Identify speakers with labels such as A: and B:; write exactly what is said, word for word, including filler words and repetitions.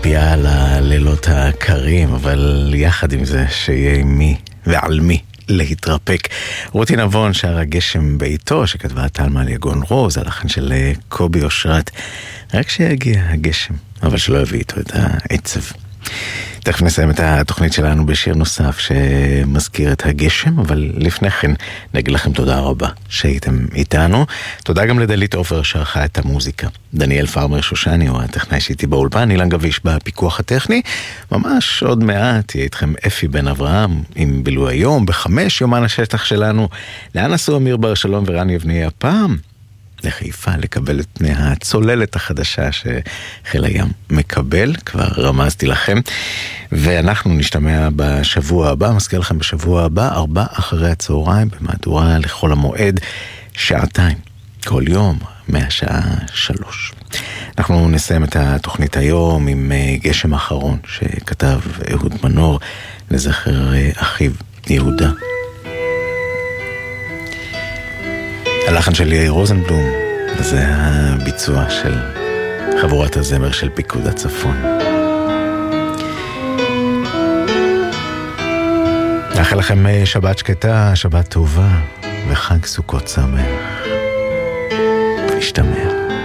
A: ציפייה ללילות הקרים, אבל יחד עם זה שיהיה עם מי ועל מי להתרפק. רותי נבון שר הגשם בעיתו, שכתבה תלמה ליגון רוז, הלחן של קובי אושרת. רק שיגיע הגשם, אבל שלא יביא איתו את העצב. תכף נסיים את התוכנית שלנו בשיר נוסף שמזכיר את הגשם, אבל לפני כן נגיד לכם תודה רבה שהייתם איתנו. תודה גם לדלית עופר שערכה את המוזיקה. דניאל פרמר שושני הוא הטכנאי שאיתי באולפן, אילן גביש בפיקוח הטכני. ממש עוד מעט יהיה איתכם אפי בן אברהם עם בילוי היום בחמש יומן השטח שלנו. לאן עשו אמיר בר שלום ורן יבני הפעם? לחיפה לקבל את פני הצוללת החדשה שחיל הים מקבל, כבר רמזתי לכם. ואנחנו נשתמע בשבוע הבא, מזכיר לכם בשבוע הבא, ארבע אחרי הצהריים, במהדורה לכל המועד, שעתיים, כל יום, מהשעה שלוש. אנחנו נסיים את התוכנית היום עם גשם האחרון שכתב אהוד מנור לזכר אחיו יהודה. הלחן של יאיר רוזנבלום, וזה הביצוע של חבורת הזמר של פיקוד הצפון. נאחל לכם שבת שקטה, שבת טובה, וחג סוכות שמח. נשתמע.